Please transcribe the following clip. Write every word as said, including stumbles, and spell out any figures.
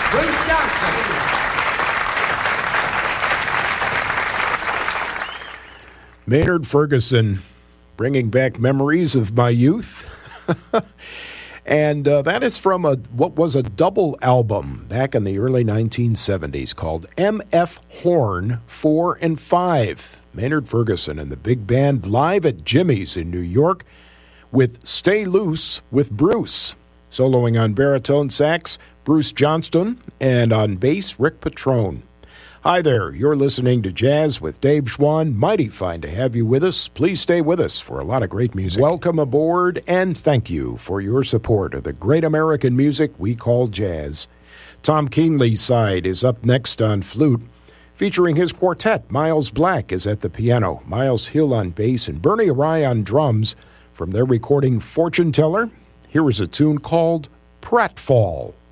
Bruce Johnston. Maynard Ferguson, bringing back memories of my youth. And uh, that is from a what was a double album back in the early nineteen seventies called M F Horn four and five. Maynard Ferguson and the big band live at Jimmy's in New York with Stay Loose with Bruce. Soloing on baritone sax, Bruce Johnston, and on bass, Rick Patrone. Hi there, you're listening to Jazz with Dave Schwann. Mighty fine to have you with us. Please stay with us for a lot of great music. Welcome aboard, and thank you for your support of the great American music we call jazz. Tom Keenley's side is up next on flute, featuring his quartet. Miles Black is at the piano, Miles Hill on bass, and Bernie Arai on drums. From their recording Fortune Teller, here is a tune called Pratfall.